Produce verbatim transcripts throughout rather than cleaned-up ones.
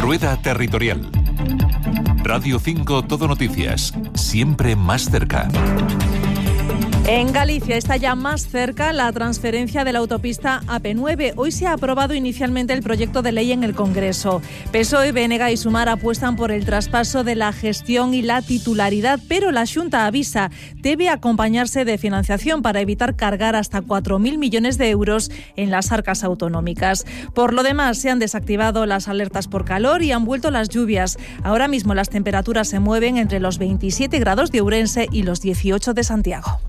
Rueda Territorial. Radio cinco Todo Noticias, siempre más cerca. En Galicia está ya más cerca la transferencia de la autopista A P nueve. Hoy se ha aprobado inicialmente el proyecto de ley en el Congreso. P S O E, B N G y Sumar apuestan por el traspaso de la gestión y la titularidad, pero la Xunta avisa, debe acompañarse de financiación para evitar cargar hasta cuatro mil millones de euros en las arcas autonómicas. Por lo demás, se han desactivado las alertas por calor y han vuelto las lluvias. Ahora mismo las temperaturas se mueven entre los veintisiete grados de Ourense y los dieciocho de Santiago.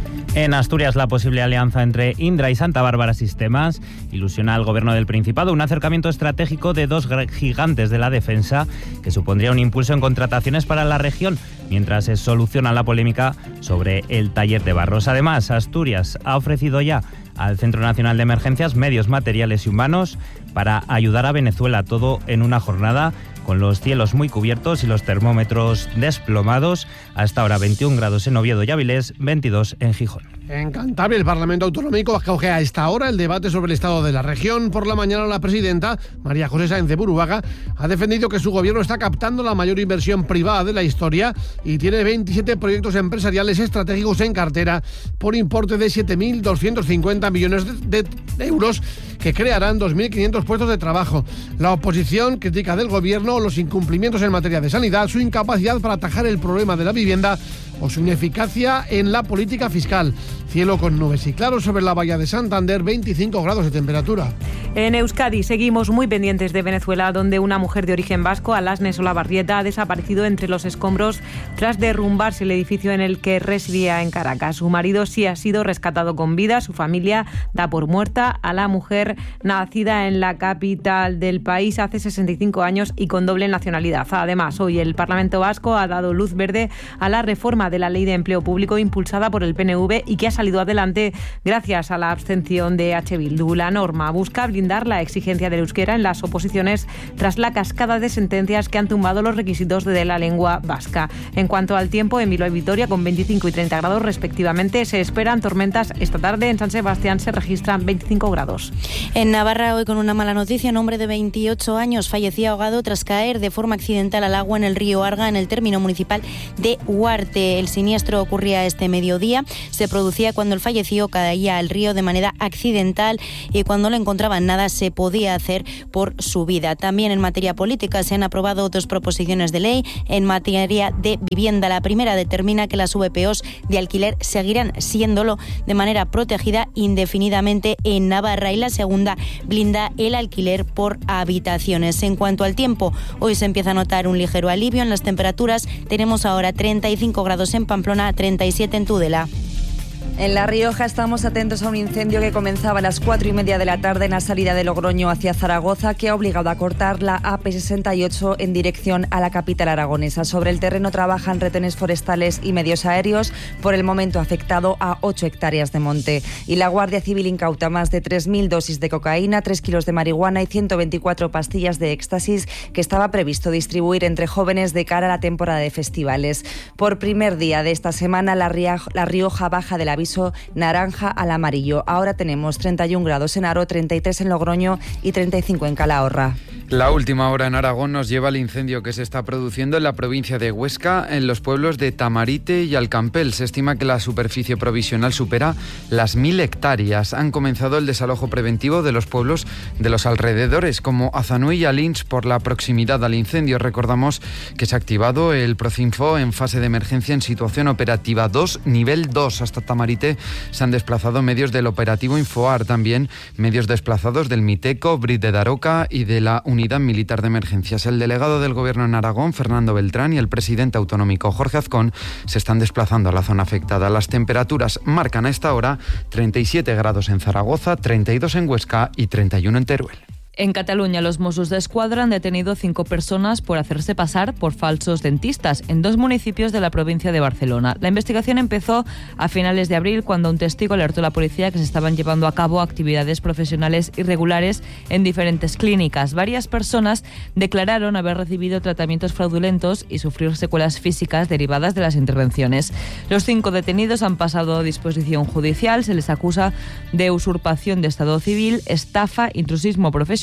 En Asturias, la posible alianza entre Indra y Santa Bárbara Sistemas ilusiona al Gobierno del Principado, un acercamiento estratégico de dos gigantes de la defensa que supondría un impulso en contrataciones para la región, mientras se soluciona la polémica sobre el taller de Barros. Además, Asturias ha ofrecido ya al Centro Nacional de Emergencias medios materiales y humanos para ayudar a Venezuela, todo en una jornada con los cielos muy cubiertos y los termómetros desplomados. Hasta ahora veintiún grados en Oviedo y Avilés, veintidós en Gijón. En Cantabria, el Parlamento Autonómico acoge a esta hora el debate sobre el estado de la región. Por la mañana, la presidenta, María José Sáenz de Buruaga, ha defendido que su gobierno está captando la mayor inversión privada de la historia y tiene veintisiete proyectos empresariales estratégicos en cartera por importe de siete mil doscientos cincuenta millones de, de euros que crearán dos mil quinientos puestos de trabajo. La oposición critica del gobierno los incumplimientos en materia de sanidad, su incapacidad para atajar el problema de la vivienda o su ineficacia en la política fiscal. Cielo con nubes y claros sobre la bahía de Santander, veinticinco grados de temperatura. En Euskadi seguimos muy pendientes de Venezuela, donde una mujer de origen vasco, Alasne Solabarrieta, ha desaparecido entre los escombros tras derrumbarse el edificio en el que residía en Caracas. Su marido sí ha sido rescatado con vida. Su familia da por muerta a la mujer nacida en la capital del país hace sesenta y cinco años y con doble nacionalidad. Además, hoy el Parlamento vasco ha dado luz verde a la reforma de la Ley de Empleo Público impulsada por el P N V y que ha salido adelante gracias a la abstención de H. Bildu. La norma busca blindar la exigencia del euskera en las oposiciones tras la cascada de sentencias que han tumbado los requisitos de la lengua vasca. En cuanto al tiempo, en Bilbao y Vitoria, con veinticinco y treinta grados respectivamente, se esperan tormentas esta tarde. En San Sebastián se registran veinticinco grados. En Navarra, hoy con una mala noticia, un hombre de veintiocho años fallecía ahogado tras caer de forma accidental al agua en el río Arga, en el término municipal de Huarte. El siniestro ocurría este mediodía. Se producía cuando el fallecido caía al río de manera accidental y cuando no encontraban nada se podía hacer por su vida. También en materia política se han aprobado dos proposiciones de ley en materia de vivienda. La primera determina que las V P Os de alquiler seguirán siéndolo de manera protegida indefinidamente en Navarra, y la segunda blinda el alquiler por habitaciones. En cuanto al tiempo, hoy se empieza a notar un ligero alivio en las temperaturas. Tenemos ahora treinta y cinco grados en Pamplona, treinta y siete en Tudela. En La Rioja estamos atentos a un incendio que comenzaba a las cuatro y media de la tarde en la salida de Logroño hacia Zaragoza, que ha obligado a cortar la A P sesenta y ocho en dirección a la capital aragonesa. Sobre el terreno trabajan retenes forestales y medios aéreos. Por el momento ha afectado a ocho hectáreas de monte. Y la Guardia Civil incauta más de tres mil dosis de cocaína, tres kilos de marihuana y ciento veinticuatro pastillas de éxtasis que estaba previsto distribuir entre jóvenes de cara a la temporada de festivales. Por primer día de esta semana, La Rioja, la Rioja baja del aviso naranja al amarillo. Ahora tenemos treinta y un grados en Haro, treinta y tres en Logroño y treinta y cinco en Calahorra. La última hora en Aragón nos lleva al incendio que se está produciendo en la provincia de Huesca, en los pueblos de Tamarite y Alcampel. Se estima que la superficie provisional supera las mil hectáreas. Han comenzado el desalojo preventivo de los pueblos de los alrededores, como Azanui y Alins, por la proximidad al incendio. Recordamos que se ha activado el Procinfo en fase de emergencia en situación operativa dos, nivel dos. Hasta Tamarite se han desplazado medios del operativo Infoar, también medios desplazados del Miteco, Brit de Daroca y de la Unidad Militar de Emergencias. El delegado del Gobierno en Aragón, Fernando Beltrán, y el presidente autonómico, Jorge Azcón, se están desplazando a la zona afectada. Las temperaturas marcan a esta hora treinta y siete grados en Zaragoza, treinta y dos en Huesca y treinta y uno en Teruel. En Cataluña, los Mossos d'Esquadra han detenido cinco personas por hacerse pasar por falsos dentistas en dos municipios de la provincia de Barcelona. La investigación empezó a finales de abril, cuando un testigo alertó a la policía que se estaban llevando a cabo actividades profesionales irregulares en diferentes clínicas. Varias personas declararon haber recibido tratamientos fraudulentos y sufrir secuelas físicas derivadas de las intervenciones. Los cinco detenidos han pasado a disposición judicial. Se les acusa de usurpación de estado civil, estafa, intrusismo profesional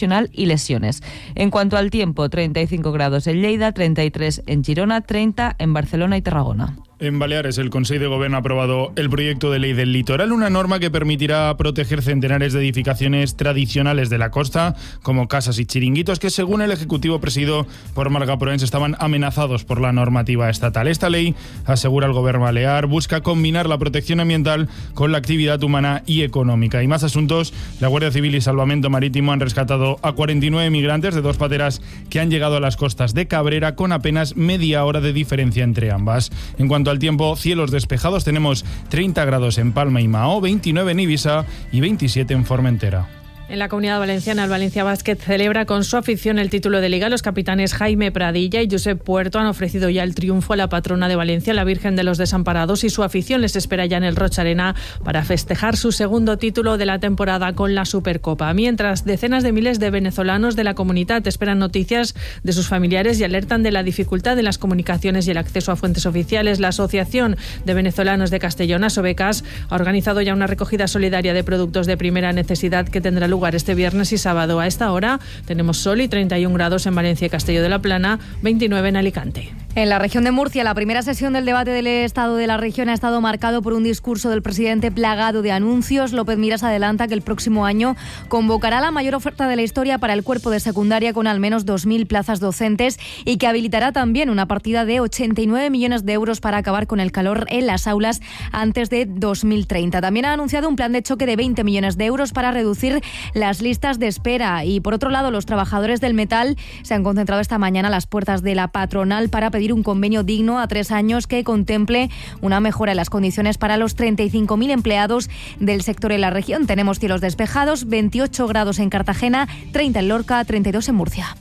provisional y lesiones. En cuanto al tiempo, treinta y cinco grados en Lleida, treinta y tres en Girona, treinta en Barcelona y Tarragona. En Baleares, el Consejo de Gobierno ha aprobado el proyecto de ley del litoral, una norma que permitirá proteger centenares de edificaciones tradicionales de la costa, como casas y chiringuitos, que según el Ejecutivo presidido por Marga Proens estaban amenazados por la normativa estatal. Esta ley, asegura el Gobierno balear, busca combinar la protección ambiental con la actividad humana y económica. Y más asuntos, la Guardia Civil y Salvamento Marítimo han rescatado a cuarenta y nueve migrantes de dos pateras que han llegado a las costas de Cabrera con apenas media hora de diferencia entre ambas. En cuanto al tiempo, cielos despejados, tenemos treinta grados en Palma y Mahó, veintinueve en Ibiza y veintisiete en Formentera. En la Comunidad Valenciana, el Valencia Basket celebra con su afición el título de Liga. Los capitanes Jaime Pradilla y Josep Puerto han ofrecido ya el triunfo a la patrona de Valencia, la Virgen de los Desamparados, y su afición les espera ya en el Roch Arena para festejar su segundo título de la temporada con la Supercopa. Mientras, decenas de miles de venezolanos de la comunidad esperan noticias de sus familiares y alertan de la dificultad de las comunicaciones y el acceso a fuentes oficiales. La Asociación de Venezolanos de Castellón, Asobecas, ha organizado ya una recogida solidaria de productos de primera necesidad que tendrá lugar este viernes y sábado. A esta hora tenemos sol y treinta y un grados en Valencia y Castelló de la Plana, veintinueve en Alicante. En la región de Murcia, la primera sesión del debate del Estado de la región ha estado marcado por un discurso del presidente plagado de anuncios. López Miras adelanta que el próximo año convocará la mayor oferta de la historia para el cuerpo de secundaria con al menos dos mil plazas docentes y que habilitará también una partida de ochenta y nueve millones de euros para acabar con el calor en las aulas antes de dos mil treinta. También ha anunciado un plan de choque de veinte millones de euros para reducir las listas de espera. Y por otro lado, los trabajadores del metal se han concentrado esta mañana a las puertas de la patronal para pedir un convenio digno a tres años que contemple una mejora en las condiciones para los treinta y cinco mil empleados del sector en la región. Tenemos cielos despejados, veintiocho grados en Cartagena, treinta en Lorca, treinta y dos en Murcia.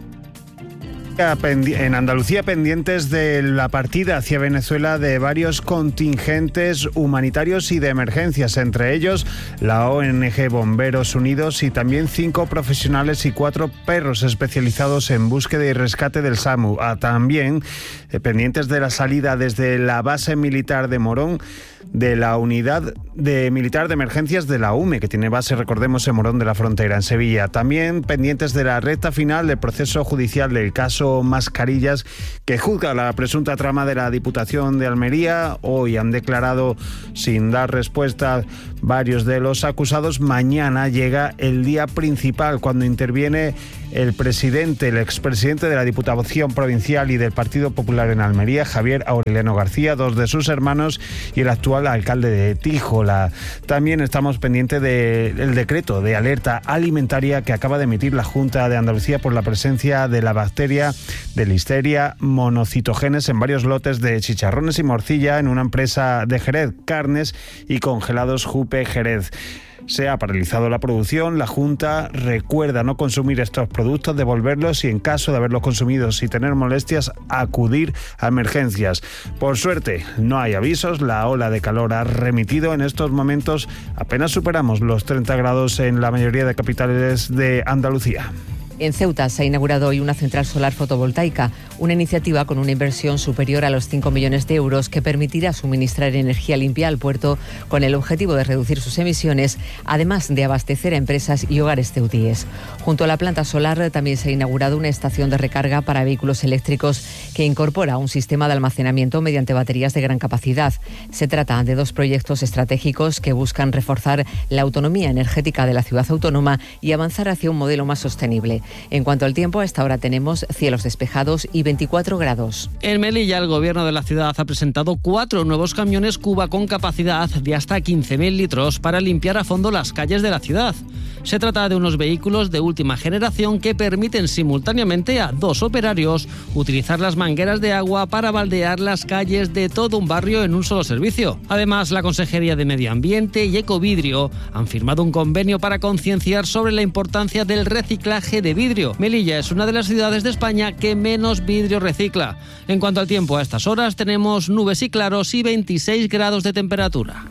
En Andalucía, pendientes de la partida hacia Venezuela de varios contingentes humanitarios y de emergencias, entre ellos la O N G Bomberos Unidos y también cinco profesionales y cuatro perros especializados en búsqueda y rescate del SAMU. Ah, también eh, pendientes de la salida desde la base militar de Morón de la unidad de militar de emergencias de la U M E, que tiene base, recordemos, en Morón de la Frontera, en Sevilla. También pendientes de la recta final del proceso judicial del caso Mascarillas, que juzga la presunta trama de la Diputación de Almería. Hoy han declarado sin dar respuesta varios de los acusados. Mañana llega el día principal, cuando interviene el presidente, el expresidente de la Diputación Provincial y del Partido Popular en Almería, Javier Aureliano García, dos de sus hermanos y el actual alcalde de Tíjola. También estamos pendientes del decreto de alerta alimentaria que acaba de emitir la Junta de Andalucía por la presencia de la bacteria de Listeria monocitogenes en varios lotes de chicharrones y morcilla en una empresa de Jerez, Carnes y Congelados Jupe Jerez. Se ha paralizado la producción. La Junta recuerda no consumir estos productos, devolverlos y, en caso de haberlos consumidos y tener molestias, acudir a emergencias. Por suerte, no hay avisos. La ola de calor ha remitido. En estos momentos apenas superamos los treinta grados en la mayoría de capitales de Andalucía. En Ceuta se ha inaugurado hoy una central solar fotovoltaica, una iniciativa con una inversión superior a los cinco millones de euros que permitirá suministrar energía limpia al puerto con el objetivo de reducir sus emisiones, además de abastecer a empresas y hogares ceutíes. Junto a la planta solar también se ha inaugurado una estación de recarga para vehículos eléctricos que incorpora un sistema de almacenamiento mediante baterías de gran capacidad. Se trata de dos proyectos estratégicos que buscan reforzar la autonomía energética de la ciudad autónoma y avanzar hacia un modelo más sostenible. En cuanto al tiempo, a esta hora tenemos cielos despejados y veinticuatro grados. En Melilla, el gobierno de la ciudad ha presentado cuatro nuevos camiones Cuba con capacidad de hasta quince mil litros para limpiar a fondo las calles de la ciudad. Se trata de unos vehículos de última generación que permiten simultáneamente a dos operarios utilizar las mangueras de agua para baldear las calles de todo un barrio en un solo servicio. Además, la Consejería de Medio Ambiente y Ecovidrio han firmado un convenio para concienciar sobre la importancia del reciclaje de vidrio. Melilla es una de las ciudades de España que menos vidrio recicla. En cuanto al tiempo, a estas horas tenemos nubes y claros y veintiséis grados de temperatura.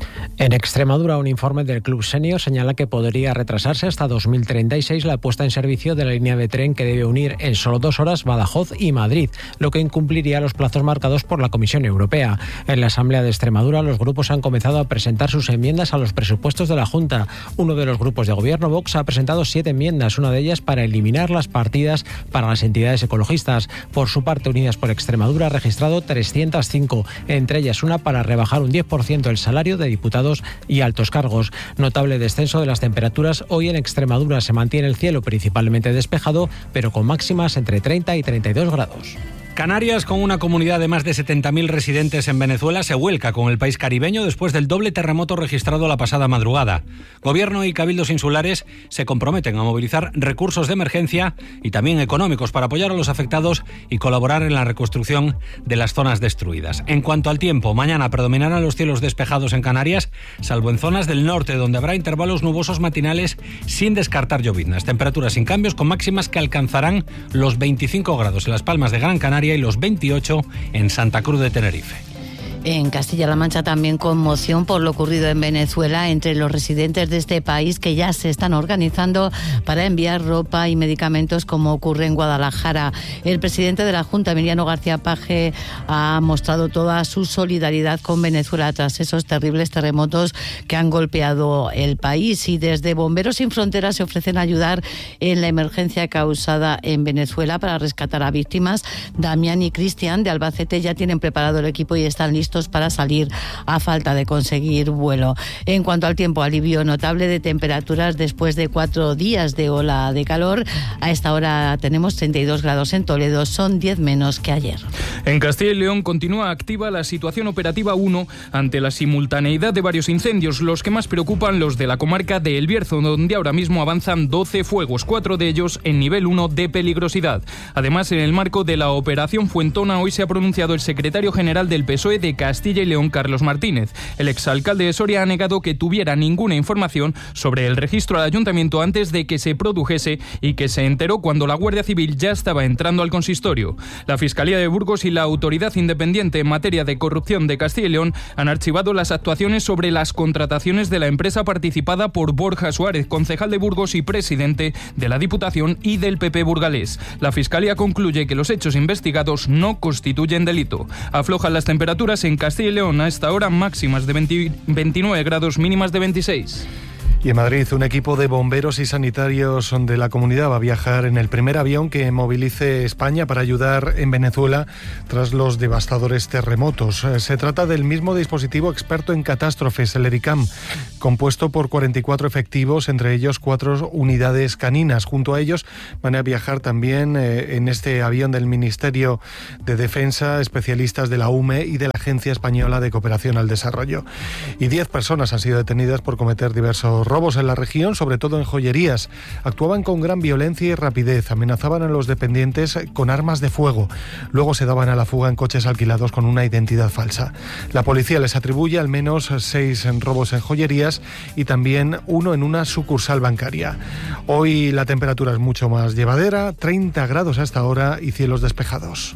En Extremadura, un informe del Club Senior señala que podría retrasarse hasta dos mil treinta y seis la puesta en servicio de la línea de tren que debe unir en solo dos horas Badajoz y Madrid, lo que incumpliría los plazos marcados por la Comisión Europea. En la Asamblea de Extremadura, los grupos han comenzado a presentar sus enmiendas a los presupuestos de la Junta. Uno de los grupos de gobierno, Vox, ha presentado siete enmiendas, una de ellas para eliminar las partidas para las entidades ecologistas. Por su parte, Unidas por Extremadura ha registrado trescientas cinco, entre ellas una para rebajar un diez por ciento el salario de diputados y altos cargos. Notable descenso de las temperaturas. Hoy en Extremadura se mantiene el cielo principalmente despejado, pero con máximas entre treinta y treinta y dos grados. Canarias, con una comunidad de más de setenta mil residentes en Venezuela, se vuelca con el país caribeño después del doble terremoto registrado la pasada madrugada. Gobierno y cabildos insulares se comprometen a movilizar recursos de emergencia y también económicos para apoyar a los afectados y colaborar en la reconstrucción de las zonas destruidas. En cuanto al tiempo, mañana predominarán los cielos despejados en Canarias, salvo en zonas del norte, donde habrá intervalos nubosos matinales sin descartar lloviznas. Temperaturas sin cambios, con máximas que alcanzarán los veinticinco grados en Las Palmas de Gran Canaria y los veintiocho en Santa Cruz de Tenerife. En Castilla-La Mancha también conmoción por lo ocurrido en Venezuela entre los residentes de este país, que ya se están organizando para enviar ropa y medicamentos, como ocurre en Guadalajara. El presidente de la Junta, Emiliano García Paje, ha mostrado toda su solidaridad con Venezuela tras esos terribles terremotos que han golpeado el país, y desde Bomberos Sin Fronteras se ofrecen a ayudar en la emergencia causada en Venezuela para rescatar a víctimas. Damián y Cristian de Albacete ya tienen preparado el equipo y están listos para salir a falta de conseguir vuelo. En cuanto al tiempo, alivio notable de temperaturas después de cuatro días de ola de calor. A esta hora tenemos treinta y dos grados en Toledo, son diez menos que ayer. En Castilla y León continúa activa la situación operativa uno ante la simultaneidad de varios incendios. Los que más preocupan, los de la comarca de El Bierzo, donde ahora mismo avanzan doce fuegos, cuatro de ellos en nivel uno de peligrosidad. Además, en el marco de la operación Fuentona, hoy se ha pronunciado el secretario general del P S O E de Castilla y León, Carlos Martínez. El exalcalde de Soria ha negado que tuviera ninguna información sobre el registro al ayuntamiento antes de que se produjese, y que se enteró cuando la Guardia Civil ya estaba entrando al consistorio. La Fiscalía de Burgos y la Autoridad Independiente en materia de corrupción de Castilla y León han archivado las actuaciones sobre las contrataciones de la empresa participada por Borja Suárez, concejal de Burgos y presidente de la Diputación y del P P burgalés. La Fiscalía concluye que los hechos investigados no constituyen delito. Aflojan las temperaturas en Castilla y León, a esta hora máximas de veinte, veintinueve grados, mínimas de veintiséis. Y en Madrid, un equipo de bomberos y sanitarios de la comunidad va a viajar en el primer avión que movilice España para ayudar en Venezuela tras los devastadores terremotos. Se trata del mismo dispositivo experto en catástrofes, el ERICAM, compuesto por cuarenta y cuatro efectivos, entre ellos cuatro unidades caninas. Junto a ellos van a viajar también eh, en este avión del Ministerio de Defensa especialistas de la U M E y de la Agencia Española de Cooperación al Desarrollo. Y diez personas han sido detenidas por cometer diversos robos en la región, sobre todo en joyerías. Actuaban con gran violencia y rapidez, amenazaban a los dependientes con armas de fuego. Luego se daban a la fuga en coches alquilados con una identidad falsa. La policía les atribuye al menos seis robos en joyerías y también uno en una sucursal bancaria. Hoy la temperatura es mucho más llevadera, treinta grados hasta ahora y cielos despejados.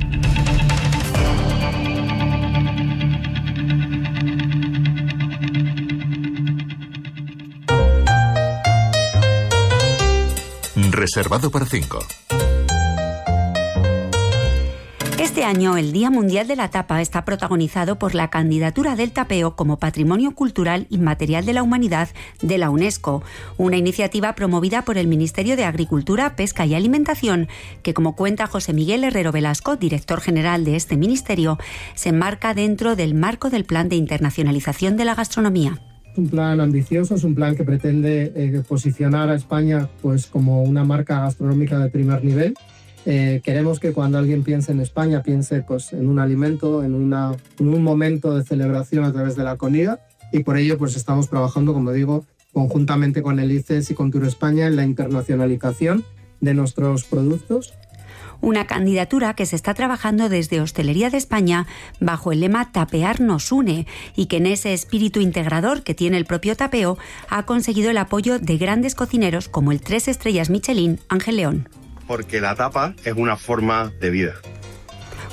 Reservado para cinco. Este año, el Día Mundial de la Tapa está protagonizado por la candidatura del tapeo como Patrimonio Cultural Inmaterial de la Humanidad de la UNESCO, una iniciativa promovida por el Ministerio de Agricultura, Pesca y Alimentación, que, como cuenta José Miguel Herrero Velasco, director general de este ministerio, se enmarca dentro del marco del Plan de Internacionalización de la Gastronomía. Es un plan ambicioso, es un plan que pretende eh, posicionar a España pues, como una marca gastronómica de primer nivel. Eh, queremos que cuando alguien piense en España piense pues, en un alimento, en, una, en un momento de celebración a través de la comida, y por ello pues, estamos trabajando, como digo, conjuntamente con el I C E S y con Turespaña en la internacionalización de nuestros productos. Una candidatura que se está trabajando desde Hostelería de España bajo el lema Tapear nos une, y que en ese espíritu integrador que tiene el propio tapeo ha conseguido el apoyo de grandes cocineros como el tres estrellas Michelin Ángel León. Porque la tapa es una forma de vida.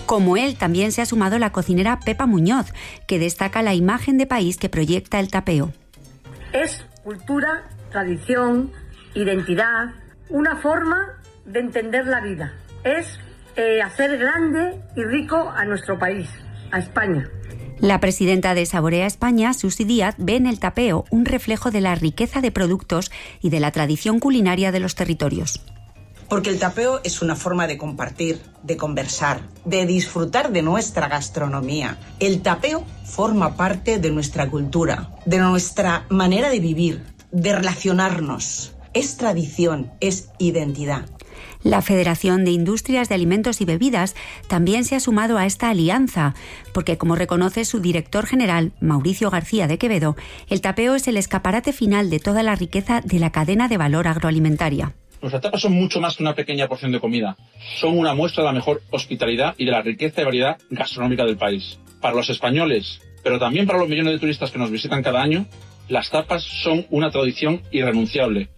Como él, también se ha sumado la cocinera Pepa Muñoz, que destaca la imagen de país que proyecta el tapeo. Es cultura, tradición, identidad, una forma de entender la vida. Es eh, hacer grande y rico a nuestro país, a España. La presidenta de Saborea España, Susi Díaz, ve en el tapeo un reflejo de la riqueza de productos y de la tradición culinaria de los territorios. Porque el tapeo es una forma de compartir, de conversar, de disfrutar de nuestra gastronomía. El tapeo forma parte de nuestra cultura, de nuestra manera de vivir, de relacionarnos. Es tradición, es identidad. La Federación de Industrias de Alimentos y Bebidas también se ha sumado a esta alianza, porque como reconoce su director general, Mauricio García de Quevedo, el tapeo es el escaparate final de toda la riqueza de la cadena de valor agroalimentaria. Nuestras tapas son mucho más que una pequeña porción de comida. Son una muestra de la mejor hospitalidad y de la riqueza y variedad gastronómica del país. Para los españoles, pero también para los millones de turistas que nos visitan cada año, las tapas son una tradición irrenunciable.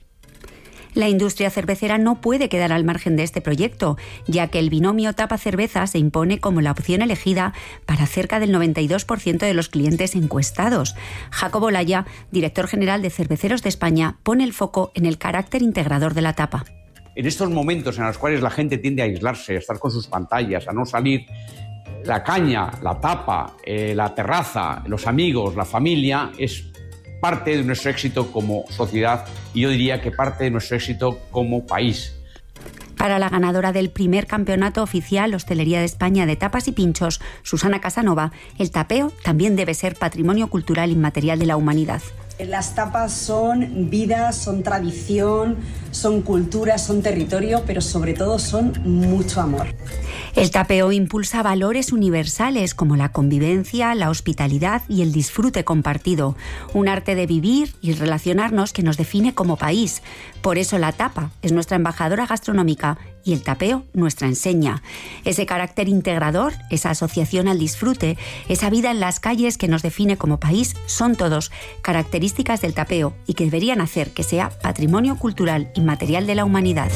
La industria cervecera no puede quedar al margen de este proyecto, ya que el binomio tapa-cerveza se impone como la opción elegida para cerca del noventa y dos por ciento de los clientes encuestados. Jacobo Laya, director general de Cerveceros de España, pone el foco en el carácter integrador de la tapa. En estos momentos en los cuales la gente tiende a aislarse, a estar con sus pantallas, a no salir, la caña, la tapa, eh, la terraza, los amigos, la familia, es parte de nuestro éxito como sociedad y yo diría que parte de nuestro éxito como país. Para la ganadora del primer campeonato oficial Hostelería de España de tapas y pinchos, Susana Casanova, el tapeo también debe ser patrimonio cultural inmaterial de la humanidad. Las tapas son vida, son tradición, son cultura, son territorio, pero sobre todo son mucho amor. El tapeo impulsa valores universales como la convivencia, la hospitalidad y el disfrute compartido, un arte de vivir y relacionarnos que nos define como país. Por eso la tapa es nuestra embajadora gastronómica y el tapeo nuestra enseña. Ese carácter integrador, esa asociación al disfrute, esa vida en las calles que nos define como país, son todos características del tapeo y que deberían hacer que sea patrimonio cultural inmaterial de la humanidad.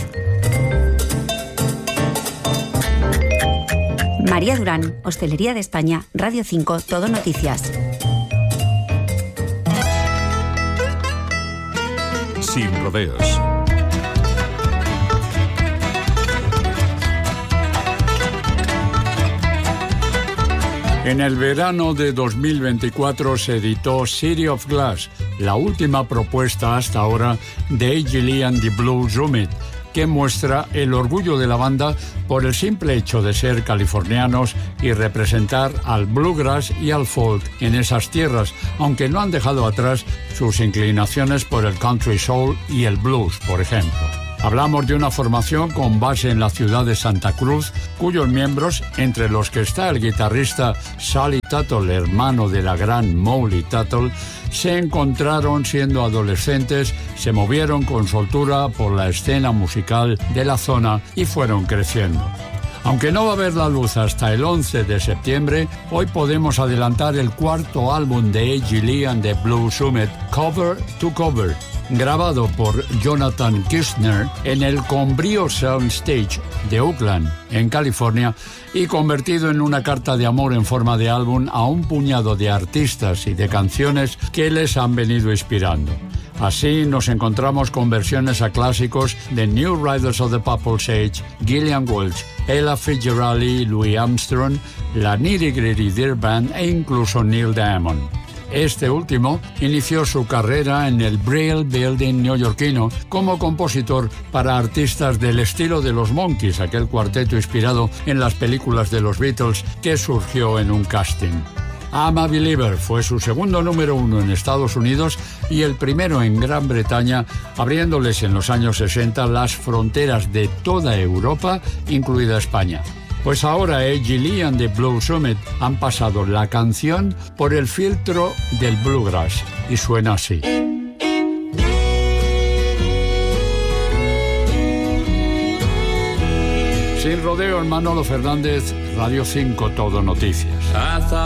María Durán, Hostelería de España, Radio cinco, Todo Noticias. Sin rodeos. En el verano de dos mil veinticuatro se editó City of Glass, la última propuesta hasta ahora de A G Lee and the Blue Summit, que muestra el orgullo de la banda por el simple hecho de ser californianos y representar al bluegrass y al folk en esas tierras, aunque no han dejado atrás sus inclinaciones por el country soul y el blues, por ejemplo. Hablamos de una formación con base en la ciudad de Santa Cruz, cuyos miembros, entre los que está el guitarrista Sally Tuttle, hermano de la gran Molly Tuttle, se encontraron siendo adolescentes, se movieron con soltura por la escena musical de la zona y fueron creciendo. Aunque no va a ver la luz hasta el once de septiembre, hoy podemos adelantar el cuarto álbum de A G Lee and the Blue Summit, Cover to Cover, grabado por Jonathan Kirshner en el Combrio Soundstage de Oakland, en California, y convertido en una carta de amor en forma de álbum a un puñado de artistas y de canciones que les han venido inspirando. Así nos encontramos con versiones a clásicos de New Riders of the Purple Sage, Gillian Welch, Ella Fitzgerald, Louis Armstrong, la Nitty Gritty Dirt Band e incluso Neil Diamond. Este último inició su carrera en el Brill Building neoyorquino como compositor para artistas del estilo de los Monkees, aquel cuarteto inspirado en las películas de los Beatles que surgió en un casting. I'm a Believer fue su segundo número uno en Estados Unidos y el primero en Gran Bretaña, abriéndoles en los años sesenta las fronteras de toda Europa, incluida España. Pues ahora A G Lee and the Blue Summit han pasado la canción por el filtro del bluegrass y suena así. Sin rodeos, Manolo Fernández, Radio cinco, Todo Noticias.